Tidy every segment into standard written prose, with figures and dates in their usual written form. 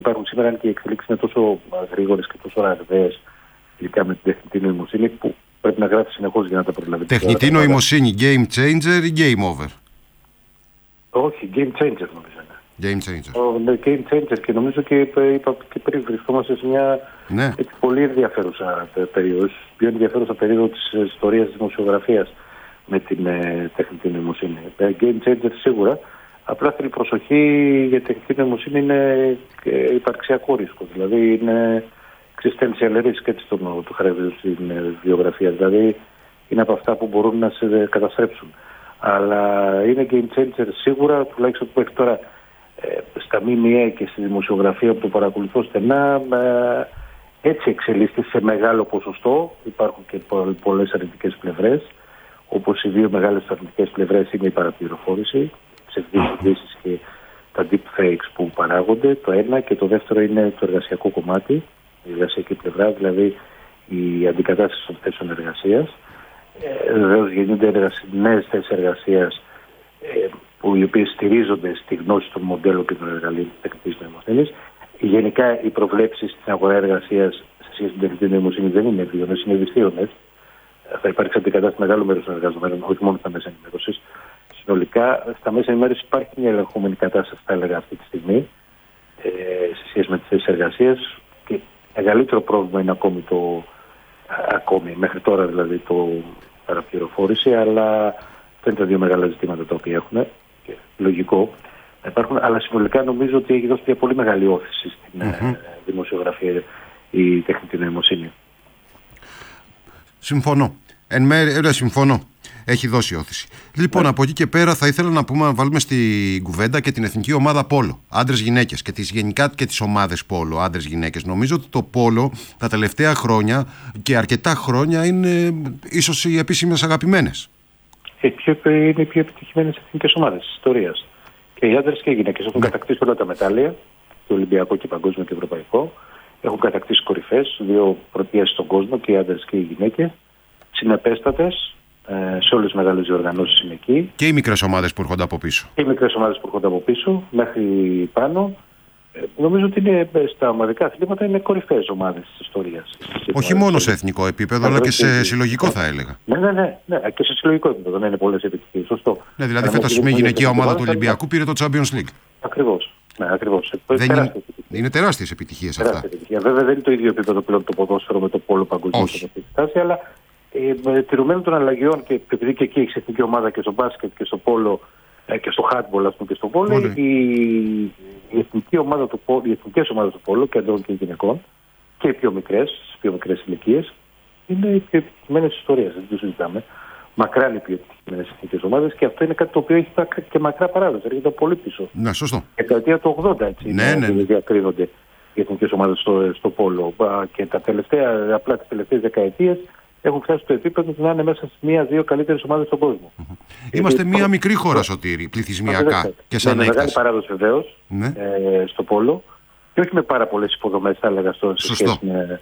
υπάρχουν σήμερα, αν και οι εξελίξεις είναι τόσο γρήγορες και τόσο ραγδαίες, ειδικά με την τεχνητή νοημοσύνη, που πρέπει να γράφει συνεχώς για να τα προλάβει. Τεχνητή νοημοσύνη, game changer ή game over? Όχι, game changer νομίζω. Game changer. Game changer, και νομίζω και είπα και πριν, βρισκόμαστε σε μια πολύ ενδιαφέρουσα περίοδο, πιο ενδιαφέρουσα περίοδο της ιστορίας της δημοσιογραφίας με την τεχνητή νοημοσύνη. Game changer σίγουρα. Απλά θέλει προσοχή, γιατί η τεχνητή νοημοσύνη είναι υπαρξιακό ρίσκο. Δηλαδή είναι existential risk, έτσι το χαρακτηρίζω στην βιογραφία. Δηλαδή είναι από αυτά που μπορούν να σε καταστρέψουν. Αλλά είναι game changer σίγουρα, τουλάχιστον μέχρι τώρα στα ΜΜΕ και στη δημοσιογραφία που το παρακολουθώ στενά. Έτσι εξελίσσεται σε μεγάλο ποσοστό. Υπάρχουν και πολλές αρνητικές πλευρές. Όπως οι δύο μεγάλες αρνητικές πλευρές είναι η παραπληροφόρηση, ψευδείς ειδήσεις και τα deepfakes που παράγονται, το ένα, και το δεύτερο είναι το εργασιακό κομμάτι, η εργασιακή πλευρά, δηλαδή η αντικατάσταση των θέσεων εργασίας. Βεβαίως γεννούνται νέες θέσεις εργασίας που οι οποίες στηρίζονται στη γνώση των μοντέλων και των εργαλείων της τεχνητής νοημοσύνης. Γενικά οι προβλέψεις στην αγορά εργασίας σε σχέση με την τεχνητή νοημοσύνη δεν είναι ευίωνες, είναι δυσίωνες. Θα υπάρξει αντικατάσταση μεγάλου μέρους των εργαζομένων, όχι μόνο στα μέσα ενημέρωσης. Συνολικά, στα μέσα ενημέρωσης υπάρχει μια ελεγχόμενη κατάσταση, θα έλεγα, αυτή τη στιγμή, σε σχέση με τις θέσεις εργασίας. Και μεγαλύτερο πρόβλημα είναι ακόμη μέχρι τώρα δηλαδή, το παραπληροφόρηση, αλλά αυτά είναι τα δύο μεγάλα ζητήματα τα οποία έχουν. Και λογικό να υπάρχουν, αλλά συνολικά νομίζω ότι έχει δώσει μια πολύ μεγάλη όθηση στην δημοσιογραφία η τεχνητή νοημοσύνη. Συμφωνώ. Συμφωνώ. Έχει δώσει όθηση. Λοιπόν, από εκεί και πέρα θα ήθελα να βάλουμε στην κουβέντα και την εθνική ομάδα πόλο, άντρες-γυναίκες, και γενικά και τις ομάδες πόλο, άντρες-γυναίκες. Νομίζω ότι το πόλο τα τελευταία χρόνια και αρκετά χρόνια είναι ίσως οι επίσημες αγαπημένες. Είναι οι πιο επιτυχημένες εθνικές ομάδες της ιστορίας. Και οι άντρες και οι γυναίκες έχουν κατακτήσει όλα τα μετάλλια, το Ολυμπιακό και Παγκόσμιο και Ευρωπαϊκό. Έχουν κατακτήσει κορυφές, δύο πρωτείες στον κόσμο, και οι άντρες και οι γυναίκες. Συνεπέστατες σε όλες τις μεγάλες διοργανώσεις είναι εκεί. Και οι μικρές ομάδες που έρχονται από πίσω. Και οι μικρές ομάδες που έρχονται από πίσω, μέχρι πάνω. Νομίζω ότι είναι, στα ομαδικά αθλήματα είναι κορυφαίες ομάδες της ιστορίας. Όχι μόνο σε εθνικό επίπεδο, αλλά και σε συλλογικό, θα έλεγα. Ναι, και σε συλλογικό επίπεδο να είναι πολλές επιτυχίες. Σωστό. Ναι, δηλαδή φέτος η γυναικεία ομάδα του Ολυμπιακού πήρε το Champions League. Ακριβώς. Ναι, ακριβώς. Είναι τεράστιες επιτυχίες αυτά. Βέβαια δεν είναι το ίδιο επίπεδο πλέον το ποδόσφαιρο με το πόλο παγκοσμίω σε αυτή τη στάση, αλλά τηρουμένων των αλλαγιών, και επειδή και εκεί έχει εθνική ομάδα και στο μπάσκετ και στο πόλο και στο χάντμπολ, ας πούμε, και στο βόλεϊ, οι εθνικές ομάδες του πόλο, και αντρών και γυναικών, και οι πιο μικρές ηλικίες, είναι οι πιο επιτυχημένες της ιστορίας. Δεν το συζητάμε. Μακράν οι πιο επιτυχημένες εθνικές ομάδες, και αυτό είναι κάτι το οποίο έχει και μακρά παράδοση. Έρχεται πολύ πίσω. Ναι, σωστό. Και τα δεκαετία του 80 έτσι διακρίνονται οι εθνικές ομάδες στο πόλο. Και τις τελευταίες δεκαετίες έχουν φτάσει στο επίπεδο να είναι μέσα στις μία-δύο καλύτερες ομάδες στον κόσμο. Είμαστε μία μικρή χώρα, Σωτήρη, πληθυσμιακά και σαν έκταση. Με μεγάλη παράδοση βεβαίως στο πόλο, και όχι με πάρα πολλές υποδομές, θα έλεγα, σε σχέση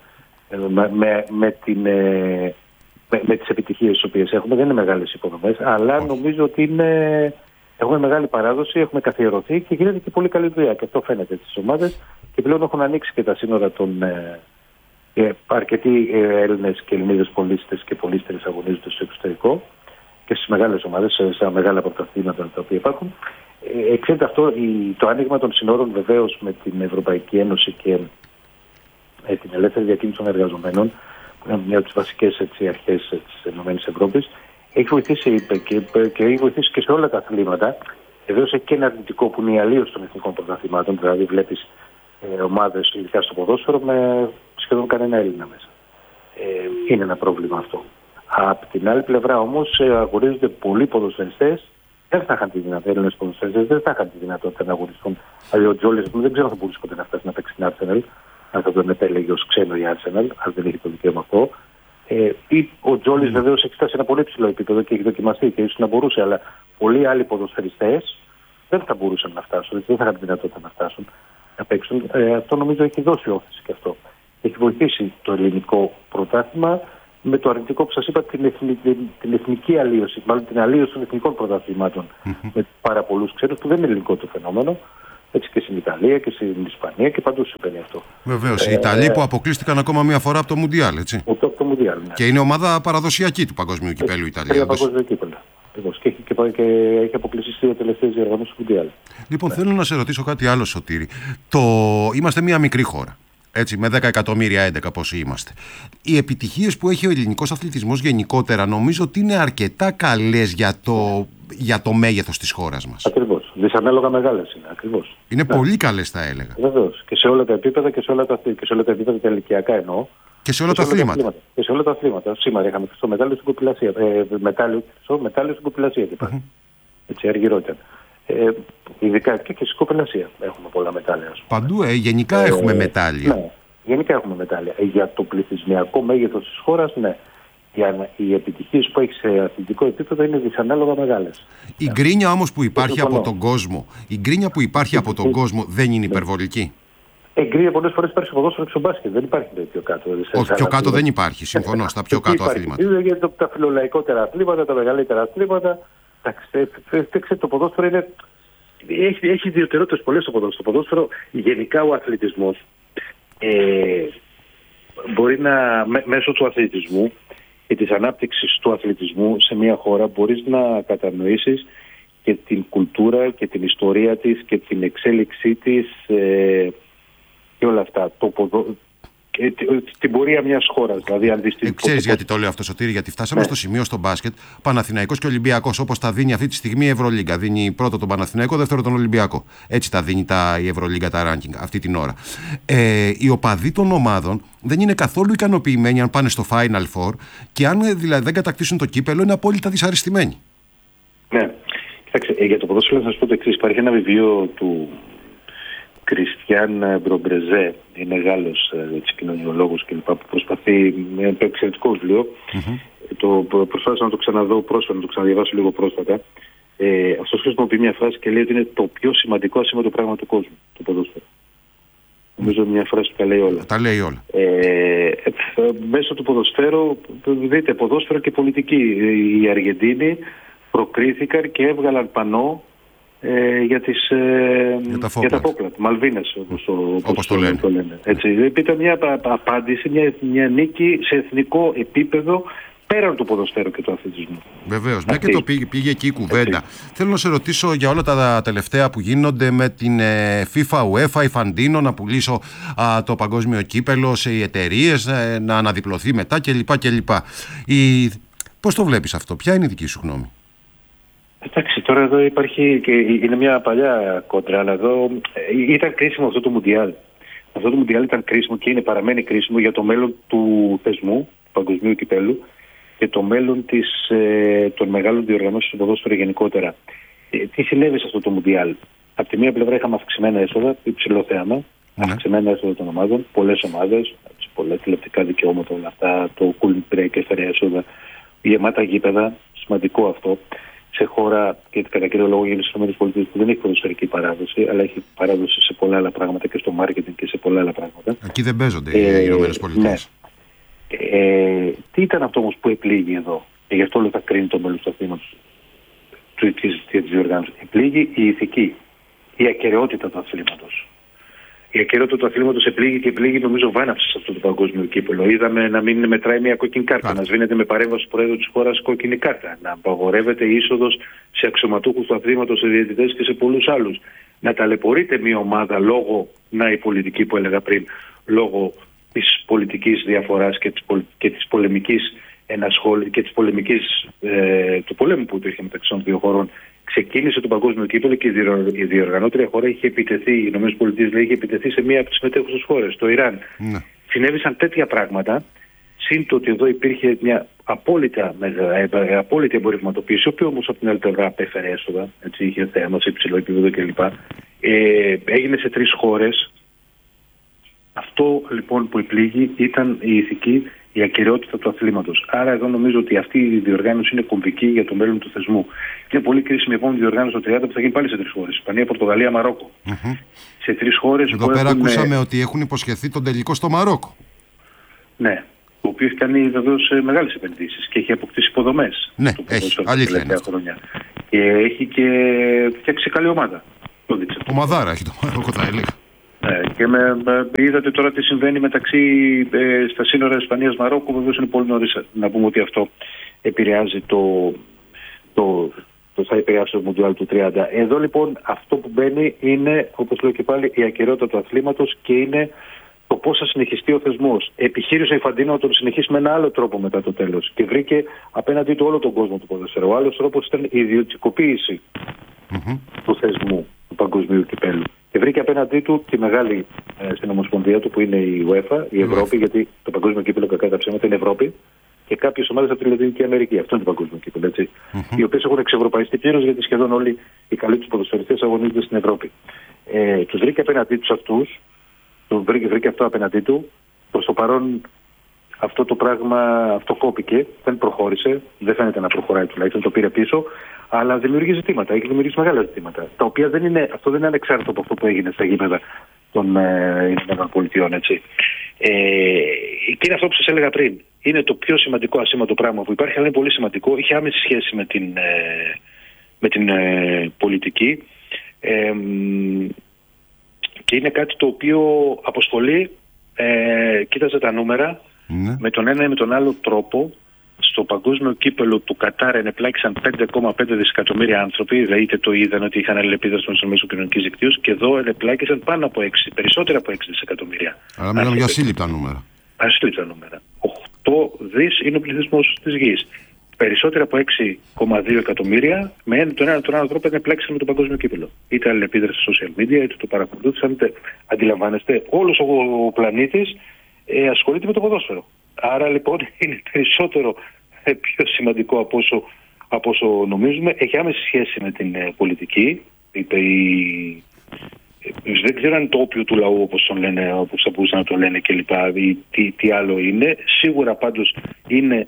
με τις επιτυχίες τις οποίες έχουμε. Δεν είναι μεγάλες υποδομές, αλλά νομίζω ότι έχουμε μεγάλη παράδοση, έχουμε καθιερωθεί και γίνεται και πολύ καλή δουλειά. Και αυτό φαίνεται στις ομάδες, και πλέον έχουν ανοίξει και τα σύνορα των. Αρκετοί Έλληνες και Ελληνίδες πολίστες και πολίστερες αγωνίζονται στο εξωτερικό και στις μεγάλες ομάδες, σε μεγάλα πρωταθλήματα τα οποία υπάρχουν. Εξαιρετικά αυτό το άνοιγμα των συνόρων, βεβαίως, με την Ευρωπαϊκή Ένωση και την ελεύθερη διακίνηση των εργαζομένων, που είναι μια από τις βασικές αρχές της ΕΕ, έχει βοηθήσει και έχει βοηθήσει και σε όλα τα αθλήματα. Βεβαίως έχει και ένα αρνητικό που είναι η αλλίωση των εθνικών πρωταθλημάτων, δηλαδή βλέπεις ομάδες, ειδικά στο ποδόσφαιρο, με σχεδόν κανένα Έλληνα μέσα. Είναι ένα πρόβλημα αυτό. Από την άλλη πλευρά όμως αγωνίζονται πολλοί ποδοσφαιριστές, δεν θα είχαν τη δυνατότητα, Έλληνες ποδοσφαιριστές δεν θα είχαν τη δυνατότητα να αγωνιστούν. Δηλαδή ο Τζόλης δεν ξέρω αν θα μπορούσε ποτέ να φτάσει να παίξει στην Arsenal, αν θα τον επέλεγε ως ξένο η Arsenal, αν δεν είχε το δικαίωμα αυτό. Ή ο Τζόλης βεβαίως έχει φτάσει σε ένα πολύ ψηλό επίπεδο και έχει δοκιμαστεί και ίσως να μπορούσε, αλλά πολλοί άλλοι ποδοσφαιριστές δεν θα μπορούσαν να φτάσουν, δεν θα είχαν τη δυνατότητα να φτάσουν να παίξουν. Αυτό νομίζω έχει δώσει όθηση και αυτό. Έχει βοηθήσει το ελληνικό πρωτάθλημα με το αρνητικό που σας είπα, την εθνική αλλίωση, μάλλον την αλλίωση των εθνικών πρωταθλημάτων με πάρα πολλούς ξένους, που δεν είναι ελληνικό το φαινόμενο. Έτσι και στην Ιταλία και στην Ισπανία και παντού συμβαίνει αυτό. Βεβαίως. Οι Ιταλοί που αποκλείστηκαν ακόμα μία φορά από το Μουντιάλ, έτσι. Από το Μουντιάλ, ναι. Και είναι ομάδα παραδοσιακή του παγκοσμίου κυπέλου η Ιταλία. Παγκοσμίου κύπελου. Και έχει αποκλειστεί στις τελευταίες διοργανώσεις του Μουντιάλ. Λοιπόν, θέλω να σε ρωτήσω κάτι άλλο, Σωτήρη. Είμαστε μία μικρή χώρα. Έτσι, με 10 εκατομμύρια, 11 πόσοι είμαστε. Οι επιτυχίες που έχει ο ελληνικός αθλητισμός γενικότερα νομίζω ότι είναι αρκετά καλές για το μέγεθος της χώρας μας. Ακριβώς. Δυσανάλογα μεγάλες είναι. Ακριβώς. Είναι πολύ καλές, θα έλεγα. Βεβαίως. Και σε όλα τα επίπεδα και σε όλα τα επίπεδα τα ηλικιακά εννοώ. Και σε όλα τα αθλήματα. Και σε όλα τα αθλήματα. Σήμερα είχαμε χρυσό μετάλλιο στην κοπηλασία. Μετάλλιο στην κοπηλασία. Έτσι, αργυρό ήταν. Ειδικά και στην κοπηλασία έχουμε πολλά μετάλλια. Παντού, γενικά έχουμε μετάλλια. Ναι, γενικά έχουμε μετάλλια. Για το πληθυσμιακό μέγεθος της χώρας, ναι. Οι επιτυχίες που έχει σε αθλητικό επίπεδο είναι δυσανάλογα μεγάλες. Η γκρίνια όμως που υπάρχει από τον κόσμο, δεν είναι υπερβολική. Γκρίνια πολλές φορές υπάρχει στο ποδόσφαιρο και στο μπάσκετ. Δεν υπάρχει πιο κάτω. Όχι, πιο κάτω δεν υπάρχει. Συμφωνώ. Στα πιο κάτω αθλήματα. Για τα φιλολαϊκότερα αθλήματα, τα μεγαλύτερα αθλήματα. Το ποδόσφαιρο έχει ιδιαιτερότητες πολλές στο ποδόσφαιρο. Στο ποδόσφαιρο γενικά ο αθλητισμός μπορεί μέσω του αθλητισμού και της ανάπτυξης του αθλητισμού σε μια χώρα μπορείς να κατανοήσεις και την κουλτούρα και την ιστορία της και την εξέλιξή της και όλα αυτά. Την πορεία μιας χώρας. Δηλαδή, ξέρεις γιατί το λέω αυτό, Σωτήρη? Γιατί φτάσαμε στο σημείο στο μπάσκετ, Παναθηναϊκός και Ολυμπιακός, όπως τα δίνει αυτή τη στιγμή η Ευρωλίγκα. Δίνει πρώτο τον Παναθηναϊκό, δεύτερο τον Ολυμπιακό. Έτσι τα δίνει η Ευρωλίγκα τα ranking αυτή την ώρα. Οι οπαδοί των ομάδων δεν είναι καθόλου ικανοποιημένοι αν πάνε στο Final Four και αν δηλαδή δεν κατακτήσουν το κύπελο, είναι απόλυτα δυσαρεστημένοι. Ναι. Κοιτάξτε, για το ποδόσφαιρο θα σας πω το εξής. Υπάρχει ένα βιβλίο του Κριστιαν Μπρομπρεζέ, είναι Γάλλος κοινωνιολόγος κλπ. Που προσπαθεί, είναι το εξαιρετικό βιβλίο. Προσπάθησα να το ξαναδώ πρόσφατα, να το ξαναδιαβάσω λίγο πρόσφατα. Αυτός χρησιμοποιεί μια φράση και λέει ότι είναι το πιο σημαντικό ασήμαντο πράγμα του κόσμου, το ποδόσφαιρο. Νομίζω μια φράση που τα λέει όλα. Τα λέει όλα. Μέσω του ποδοσφαίρου, δείτε, ποδόσφαιρο και πολιτική. Οι Αργεντίνοι προκρίθηκαν και έβγαλαν πανό για τα Φόκλαντ, Μαλβίνες όπως το λένε. Έτσι, ήταν μια απάντηση, μια νίκη σε εθνικό επίπεδο πέραν του ποδοσφαίρου και του αθλητισμού. Βεβαίως, μια και το πήγε εκεί η κουβέντα. Θέλω να σε ρωτήσω για όλα τα τελευταία που γίνονται με την FIFA, UEFA, η Φαντίνο να πουλήσω το παγκόσμιο κύπελο σε εταιρείες, να αναδιπλωθεί μετά κλπ. Πώς το βλέπεις αυτό, ποια είναι η δική σου γνώμη? Εντάξει, τώρα εδώ υπάρχει και είναι μια παλιά κόντρα, αλλά εδώ ήταν κρίσιμο αυτό το Μουντιάλ. Αυτό το Μουντιάλ ήταν κρίσιμο και παραμένει κρίσιμο για το μέλλον του θεσμού, του παγκοσμίου κυπέλου και το μέλλον των μεγάλων διοργανώσεων του ποδόσφαιρου γενικότερα. Τι συνέβη σε αυτό το Μουντιάλ? Από τη μία πλευρά είχαμε αυξημένα έσοδα, υψηλό θέαμα, αυξημένα έσοδα των ομάδων, πολλές ομάδες, πολλά τηλεοπτικά δικαιώματα, όλα αυτά, το cool break, έφερε έσοδα, γεμάτα γήπεδα, σημαντικό αυτό. Σε χώρα, και κατά κύριο λόγο για τις ΗΠΑ που δεν έχει ποδοσφαιρική παράδοση, αλλά έχει παράδοση σε πολλά άλλα πράγματα και στο μάρκετινγκ και σε πολλά άλλα πράγματα. Εκεί δεν παίζονται οι ΗΠΑ. Ναι. Τι ήταν αυτό όμως που επλήγει εδώ, και γι' αυτό λέω θα κρίνει το μέλλον του αθλήματος της διοργάνωσης. Επλήγει η ηθική, η ακεραιότητα του αθλήματος. Η ακεραιότητα του αθλήματος επλήγει νομίζω βάναυση σε αυτό το παγκόσμιο κύπελο. Είδαμε να μην μετράει μια κόκκινη κάρτα, να σβήνεται με παρέμβαση του Προέδρου της χώρας κόκκινη κάρτα, να απαγορεύεται η είσοδος σε αξιωματούχους του αθλήματος, σε διαιτητές και σε πολλούς άλλους. Να ταλαιπωρείται μια ομάδα λόγω, η πολιτική που έλεγα πριν, λόγω της πολιτικής διαφοράς και της πολεμικής και του πολέμου που υπήρχε μεταξύ των δύο χωρών. Ξεκίνησε το παγκόσμιο κύπελλο και η διοργανώτρια χώρα είχε επιτεθεί, οι ΗΠΑ είχε επιτεθεί σε μία από τις συμμετέχουσες χώρες, το Ιράν. Ναι. Συνέβησαν τέτοια πράγματα, σύν το ότι εδώ υπήρχε μια απόλυτη εμπορευματοποίηση, η οποία όμως από την άλλη πλευρά απέφερε έσοδα, έτσι, είχε θέαμα σε υψηλό επίπεδο κλπ. Έγινε σε 3 χώρες. Αυτό λοιπόν που επλήγει ήταν η ηθική, η ακεραιότητα του αθλήματος. Άρα εδώ νομίζω ότι αυτή η διοργάνωση είναι κομβική για το μέλλον του θεσμού. Είναι πολύ κρίσιμη η επόμενη διοργάνωση το 30 που θα γίνει πάλι σε 3 χώρες. Ισπανία, Πορτογαλία, Μαρόκο. Σε 3 χώρες. Εδώ πέρα ακούσαμε ότι έχουν υποσχεθεί τον τελικό στο Μαρόκο. Ναι. Το οποίο έχει κάνει βεβαίως μεγάλες επενδύσεις και έχει αποκτήσει υποδομές. Ναι, έχει. Αλήθεια είναι. Χρόνια. Και έχει και φτιάξει καλή ομάδα. Ομαδάρα έχει το Μαρόκο, θα έλεγα. Και είδατε τώρα τι συμβαίνει στα σύνορα Ισπανίας-Μαρόκου. Βεβαίως είναι πολύ νωρίς να πούμε ότι αυτό επηρεάζει θα επηρεάσει το Μουντιάλ του 30. Εδώ λοιπόν αυτό που μπαίνει είναι, όπως λέω και πάλι, η ακεραιότητα του αθλήματος και είναι το πώς θα συνεχιστεί ο θεσμός. Επιχείρησε ο Ιφαντίνο να τον συνεχίσει με ένα άλλο τρόπο μετά το τέλος και βρήκε απέναντί του όλο τον κόσμο του ποδοσφαίρου. Ο άλλος τρόπος ήταν η ιδιωτικοποίηση του θεσμού του παγκοσμίου κυπέλλου. Και βρήκε απέναντί του τη μεγάλη στην ομοσπονδία του που είναι η UEFA, η Ευρώπη, γιατί το παγκόσμιο κύπελλο κακά τα ψέματα είναι Ευρώπη, και κάποιες ομάδες από τη Λατινική Αμερική. Αυτό είναι το παγκόσμιο κύπελλο, έτσι. Οι οποίες έχουν εξευρωπαϊστεί πλήρως, γιατί σχεδόν όλοι οι καλοί τους ποδοσφαιριστές αγωνίζονται στην Ευρώπη. Τους βρήκε απέναντί τους αυτούς, βρήκε αυτό απέναντί του. Προς το παρόν αυτό το πράγμα αυτό κόπηκε, δεν προχώρησε, δεν φαίνεται να προχωράει τουλάχιστον, το πήρε πίσω, αλλά δημιουργεί ζητήματα, έχει δημιουργήσει μεγάλα ζητήματα, τα οποία αυτό δεν είναι ανεξάρτητο από αυτό που έγινε στα γήπεδα των Ηνωμένων Πολιτειών, έτσι. Και είναι αυτό που σας έλεγα πριν. Είναι το πιο σημαντικό ασήμαντο πράγμα που υπάρχει, αλλά είναι πολύ σημαντικό. Είχε άμεση σχέση με την πολιτική και είναι κάτι το οποίο αποσχολεί. Κοίταζε τα νούμερα, με τον ένα ή με τον άλλο τρόπο. Στο παγκόσμιο κύπελλο του Κατάρ ενεπλάκησαν 5,5 δισεκατομμύρια άνθρωποι, δηλαδή είτε το είδαν ότι είχαν αλληλεπίδραση με τους μέσους κοινωνικής δικτύωσης, και εδώ ενεπλάκησαν πάνω από 6, περισσότερα από 6 δισεκατομμύρια. Αλλά μιλάμε για ασύλληπτα νούμερα. Ασύλληπτα νούμερα. 8 δις είναι ο πληθυσμός της γης. Περισσότερα από 6,2 εκατομμύρια με τον ένα τον άλλο τρόπο ενεπλάκησαν με το παγκόσμιο κύπελλο. Είτε αλληλεπίδραση στα social media, είτε το παρακολούθησαν, είτε αντιλαμβάνεστε, όλος ο πλανήτης ασχολείται με το ποδόσφαιρο. Άρα λοιπόν είναι περισσότερο πιο σημαντικό από όσο νομίζουμε. Έχει άμεση σχέση με την πολιτική. Δεν ξέρω αν είναι το όπιο του λαού, όπως θα μπορούσαν να το λένε κλπ. Ή τι άλλο είναι. Σίγουρα πάντως είναι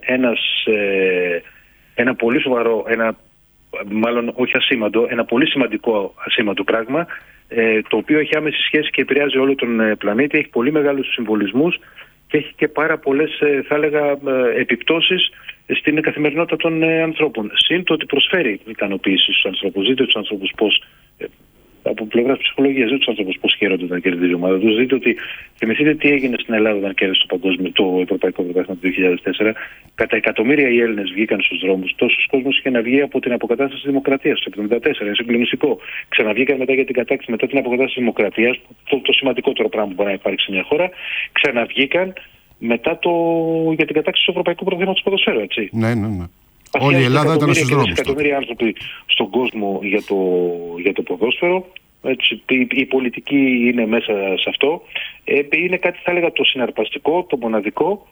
ένα πολύ σοβαρό, μάλλον όχι ασήμαντο, ένα πολύ σημαντικό ασήμαντο πράγμα, το οποίο έχει άμεση σχέση και επηρεάζει όλο τον πλανήτη. Έχει πολύ μεγάλους συμβολισμούς και έχει και πάρα πολλές, θα έλεγα, επιπτώσεις στην καθημερινότητα των ανθρώπων. Συν το ότι προσφέρει ικανοποίηση στους ανθρώπους. Δείτε τους ανθρώπους πώς, από πλευράς ψυχολογίας, δείτε τους ανθρώπους πώς χαίρονται όταν κερδίζει η ομάδα τους. Δείτε ότι, θυμηθείτε τι έγινε στην Ελλάδα όταν κέρδισε το Ευρωπαϊκό Πρωτάθλημα του 2004. Κατά εκατομμύρια οι Έλληνες βγήκαν στους δρόμους. Τόσος κόσμος είχε να βγει από την αποκατάσταση της δημοκρατίας το 1974. Είναι συγκλονιστικό. Ξαναβγήκαν μετά για την κατάκτηση, μετά την αποκατάσταση της δημοκρατίας, το σημαντικότερο πράγμα που μπορεί να υπάρξει σε μια χώρα. Ξαναβγήκαν μετά για την κατάκτηση του Ευρωπαϊκού Πρωταθλήματος ποδοσφαίρου, έτσι. Ναι. Όλη η Ελλάδα ήταν στους δρόμους. Εκατομμύρια άνθρωποι στον κόσμο για το ποδόσφαιρο. Έτσι, η πολιτική είναι μέσα σε αυτό. Είναι κάτι, θα έλεγα, το συναρπαστικό, το μοναδικό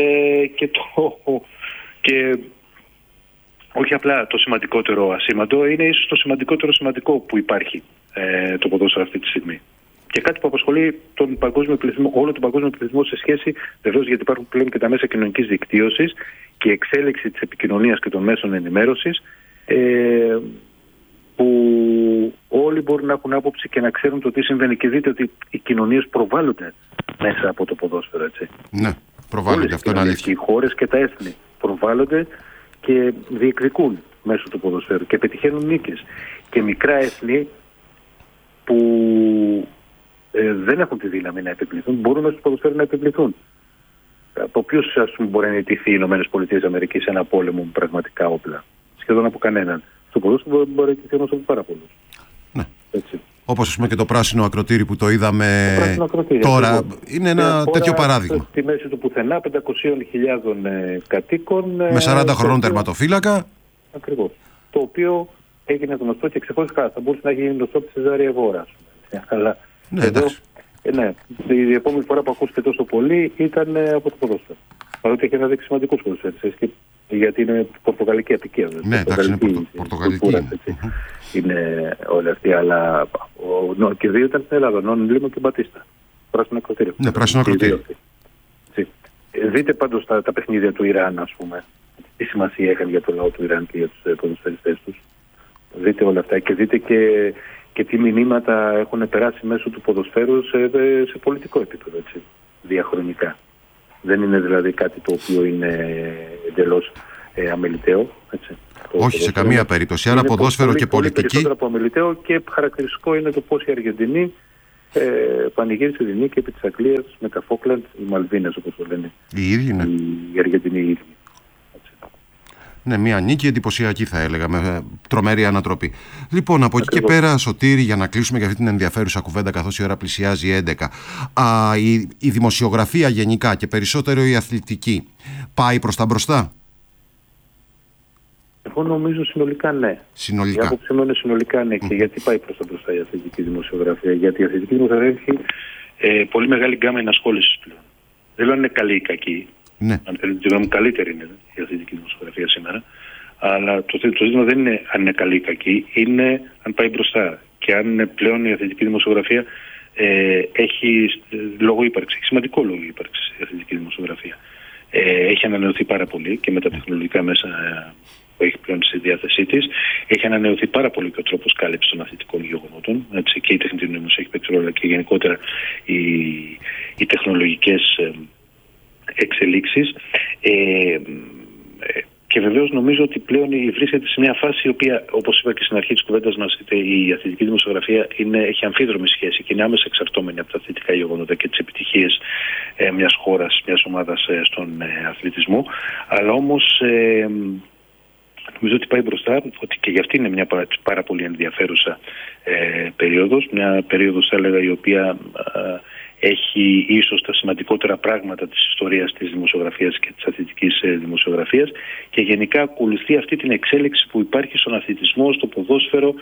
και όχι απλά το σημαντικότερο ασήμαντο, είναι ίσως το σημαντικότερο σημαντικό που υπάρχει το ποδόσφαιρο αυτή τη στιγμή. Και κάτι που απασχολεί τον παγκόσμιο πληθυσμό, όλο τον παγκόσμιο πληθυσμό σε σχέση, βεβαίως, γιατί υπάρχουν πλέον και τα μέσα κοινωνικής δικτύωσης και η εξέλιξη της επικοινωνίας και των μέσων ενημέρωσης, που όλοι μπορούν να έχουν άποψη και να ξέρουν το τι συμβαίνει. Και δείτε ότι οι κοινωνίες προβάλλονται μέσα από το ποδόσφαιρο, έτσι. Ναι, προβάλλονται, αυτό είναι αλήθεια. Οι χώρες και τα έθνη προβάλλονται και διεκδικούν μέσω του ποδοσφαίρου και πετυχαίνουν νίκες. Και μικρά έθνη που δεν έχουν τη δύναμη να επιβληθούν, μπορούν μέσω του ποδοσφαίρου να επιβληθούν. Από ποιους, ας πούμε, μπορεί να ιτηθεί οι ΗΠΑ σε ένα πόλεμο με πραγματικά όπλα? Σχεδόν από κανέναν. Στο ποδόσφαιρο μπορεί να ιτηθεί όμως από πάρα πολλούς. Ναι. Όπως, ας πούμε, και το πράσινο ακροτήρι που το είδαμε τώρα. Είναι ένα τέτοιο παράδειγμα. Στη μέση του πουθενά, 500.000 κατοίκων. Με 40 χρονών τερματοφύλακα. Ακριβώς. Το οποίο έγινε γνωστό και ξεχωριστά. Θα μπορούσε να γίνει γνωστό από τη Σεζάρια Βόρα. Αλλά ναι, εδώ, η επόμενη φορά που ακούστηκε τόσο πολύ ήταν από το ποδόσφαιρο. Παρότι έχει αναδείξει σημαντικούς ποδοσφαίρες. Γιατί είναι πορτογαλική απικία. Ναι, εντάξει, είναι πορτογαλική. Είναι όλοι αυτοί, αλλά και δύο ήταν στην Ελλάδα, Νόν Λίμο και Μπατίστα. Πράσινο ακροτήριο. Ναι, πράσινο ακροτήριο. Δείτε πάντως τα παιχνίδια του Ιράν, ας πούμε. Τι σημασία είχαν για το λαό του Ιράν και για τους ποδοσφαιριστές τους. Δείτε όλα αυτά και δείτε και τι μηνύματα έχουν περάσει μέσω του ποδοσφαίρου σε πολιτικό επίπεδο, έτσι, διαχρονικά. Δεν είναι δηλαδή κάτι το οποίο είναι εντελώς αμεληταίο, έτσι. Όχι, σε καμία περίπτωση. Άρα ποδόσφαιρο και πολιτική. Περισσότερο από αμιληταίο, και χαρακτηριστικό είναι το πώς η Αργεντινή πανηγύρισε τη νίκη επί της Αγγλίας με τα Φόκλαντ, οι Μαλβίνες όπως το λένε. Οι ίδιοι, ναι. Η Αργεντινή οι ίδιοι. Ναι, μια νίκη εντυπωσιακή θα έλεγα, με τρομερή ανατροπή. Λοιπόν, από εκεί και πέρα, Σωτήρη, για να κλείσουμε για αυτή την ενδιαφέρουσα κουβέντα, καθώς η ώρα πλησιάζει 11, η δημοσιογραφία γενικά και περισσότερο η αθλητική πάει προς τα μπροστά? Εγώ νομίζω συνολικά ναι. Συνολικά. Η άποψή μου είναι συνολικά ναι. Και γιατί πάει προς τα μπροστά η αθλητική δημοσιογραφία? Γιατί η αθλητική δημοσιογραφία έχει πολύ μεγάλη γκάμα ενασχόλησης πλέον. Δεν λέω αν είναι καλή ή κακή. Ναι. Αν θέλετε τη γνώμη, καλύτερη είναι η αθλητική δημοσιογραφία σήμερα. Αλλά το ζήτημα δεν είναι αν είναι καλή ή κακή, είναι αν πάει μπροστά. Και αν πλέον η αθλητική δημοσιογραφία έχει λόγο ύπαρξη, έχει σημαντικό λόγο ύπαρξη η αθλητική δημοσιογραφία. Έχει ανανεωθεί πάρα πολύ και με τα τεχνολογικά μέσα που έχει πλέον στη διάθεσή της. Έχει ανανεωθεί πάρα πολύ και ο τρόπος κάλυψης των αθλητικών γεγονότων. Έτσι, και η τεχνητή νοημοσύνη έχει παίξει ρόλο, και γενικότερα οι τεχνολογικές εξελίξεις. Και βεβαίως νομίζω ότι πλέον βρίσκεται σε μια φάση η οποία, όπως είπα και στην αρχή της κουβέντας μας, η αθλητική δημοσιογραφία έχει αμφίδρομη σχέση και είναι άμεσα εξαρτώμενη από τα αθλητικά γεγονότα και τις επιτυχίες μιας χώρας, μιας ομάδας στον αθλητισμό. Αλλά όμως νομίζω ότι πάει μπροστά, ότι και γι' αυτή είναι μια πάρα πολύ ενδιαφέρουσα περίοδος. Μια περίοδος, θα έλεγα, η οποία έχει ίσως τα σημαντικότερα πράγματα της ιστορίας της δημοσιογραφίας και της αθλητικής δημοσιογραφίας, και γενικά ακολουθεί αυτή την εξέλιξη που υπάρχει στον αθλητισμό, στο ποδόσφαιρο,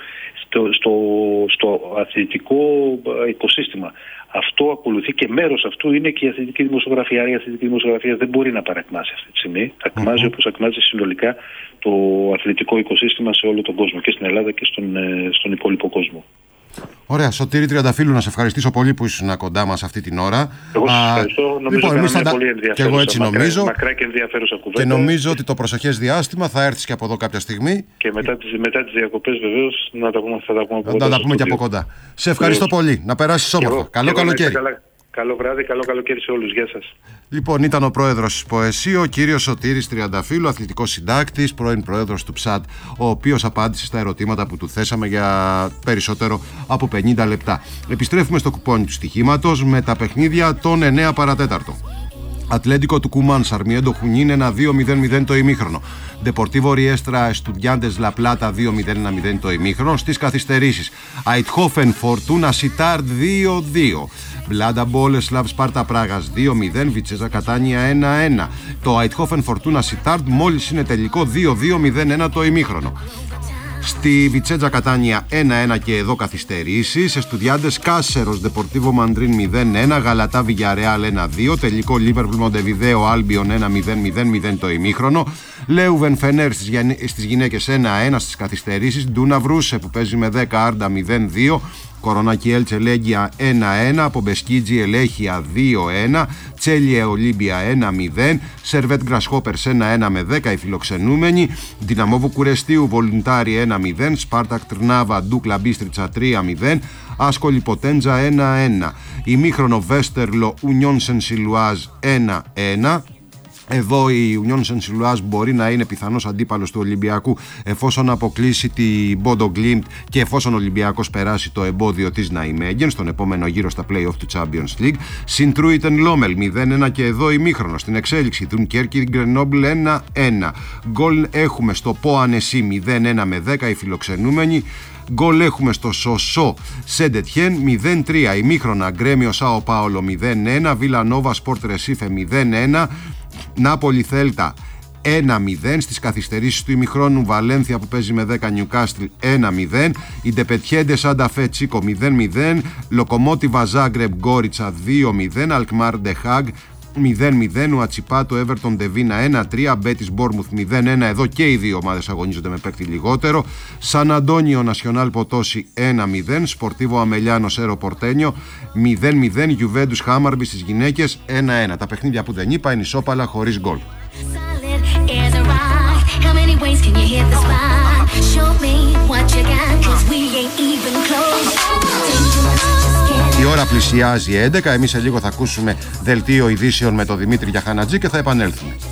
στο αθλητικό οικοσύστημα. Αυτό ακολουθεί, και μέρος αυτού είναι και η αθλητική δημοσιογραφία. Η αθλητική δημοσιογραφία δεν μπορεί να παρακμάσει αυτή τη στιγμή. Ακμάζει όπως ακμάζει συνολικά το αθλητικό οικοσύστημα σε όλο τον κόσμο, και στην Ελλάδα και στον υπόλοιπο κόσμο. Ωραία, Σωτήρη Τριανταφύλου, να σε ευχαριστήσω πολύ που ήσουν κοντά μας αυτή την ώρα. Εγώ σας ευχαριστώ. Νομίζω ότι ήταν πολύ ενδιαφέρουσα, και εγώ έτσι νομίζω, μακρά και ενδιαφέρουσα κουβέντα. Και νομίζω ότι το προσεχές διάστημα θα έρθεις και από εδώ κάποια στιγμή. Και μετά τις διακοπές βεβαίως θα τα πούμε και από κοντά. Σε ευχαριστώ πολύ. Να περάσεις όμορφα. Καλό καλοκαίρι. Καλό βράδυ, καλό καλοκαίρι σε όλους. Γεια σας. Λοιπόν, ήταν ο πρόεδρος της ΠΟΕΣΥ, ο κύριος Σωτήρης Τριανταφύλου, αθλητικός συντάκτης, πρώην πρόεδρος του ΨΑΤ, ο οποίος απάντησε στα ερωτήματα που του θέσαμε για περισσότερο από 50 λεπτά. Επιστρέφουμε στο κουπόνι του στοιχήματος με τα παιχνίδια των 9 παρατέταρτο. Ατλέντικο του Κουμάν, Σαρμιέντο Χουνίν 1-2-0-0 το ημίχρονο. Ντεπορτίβο Ριέστρα, Εστουντιάντες Λα Πλάτα 2-0-1-0 το ημίχρονο. Στις καθυστερήσεις, Αιτχόφεν Φορτούνα Σιτάρντ 2-2. Βλάντα Μπόλεσλαβ Σπάρτα Πράγας 2-0, Βιτσέζα Κατάνια 1-1. Το Αιτχόφεν Φορτούνα Σιτάρντ μόλις είναι τελικό 2-2-0-1 το ημίχρονο. Στη Βιτσέτζα Κατάνια 1-1 και εδώ καθυστερήσεις. Εστουδιάντες Κάσερος Ντεπορτίβο Μαντρίν 0-1, Γαλατά Βιγιαρεάλ 1-2, τελικό Λίβερπουλ Μοντεβιδέο Άλμπιον 1-0-0-0 το ημίχρονο. Λέουβεν Φενέρ στις γυναίκες 1-1 στις καθυστερήσεις. Ντούνα Βρούσε που παίζει με 10 Άρντα 0-2. Κορονάκι Έλτσε Λέγκια 1-1, από Μπεσκίτζι Ελέχεια 2-1, Τσέλιε Ολύμπια 1-0, Σερβέτ Γκρασχόπερς 1-1 με 10 οι φιλοξενούμενοι, Δυναμό Βουκουρεστίου Βολουντάρι 1-0, Σπάρτακ Τρνάβα Ντούκλα Μπίστριτσα 3-0, Άσκολη Ποτέντζα 1-1, ημίχρονο Βέστερλο Ουνιόν Σενσιλουάζ 1-1. Εδώ η Union Saint-Gilloise μπορεί να είναι πιθανός αντίπαλος του Ολυμπιακού εφόσον αποκλείσει την Bodo Glimt και εφόσον ο Ολυμπιακός περάσει το εμπόδιο της Ναϊμέγεν στον επόμενο γύρο στα play-off του Champions League. Συντρούιτεν Λόμελ 0-1 και εδώ ημίχρονο. Στην εξέλιξη Δουνκέρκη Γκρενόμπλ 1-1. Γκολ έχουμε στο Ποανεσί 0-1 με 10 οι φιλοξενούμενοι. Γκολ έχουμε στο Σοσό Σεντετιέν 0-3. Ημίχρονα Γκρέμιο Σάο Πάολο 0-1. Βίλα Νόβα Σπορτ Ρεσίφε 0-1. Νάπολη Θέλτα 1-0. Στις καθυστερήσεις του ημιχρόνου Βαλένθια που παίζει με 10 Νιουκάστλ 1-0. Ιντεπετιέντε Σάντα Φε Τσίκο 0-0. Λοκομότιβα Ζάγκρεπ Γκόριτσα 2-0. Αλκμάρ Ντεχάγ 0-0, ο Ατσιπάτο Everton Ντεβίνα 1-3, Μπέτις Μπόρμουθ 0-1. Εδώ και οι δύο ομάδες αγωνίζονται με παίκτη λιγότερο. Σαν Αντώνιο Νασιονάλ Ποτόσι 1-0, Σπορτίβο Αμελιάνο Σέρο Πορτένιο 0-0, Γιουβέντους Χάμαρμπι στις γυναίκες 1-1. Τα παιχνίδια που δεν είπα είναι ισόπαλα χωρίς γκολ. Η ώρα πλησιάζει 11, εμείς σε λίγο θα ακούσουμε δελτίο ειδήσεων με τον Δημήτρη Γιαχανατζή και θα επανέλθουμε.